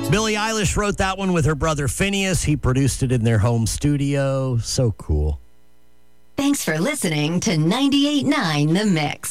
Billie Eilish wrote that one with her brother Phineas. He produced it in their home studio. So cool. Thanks for listening to 98.9 The Mix.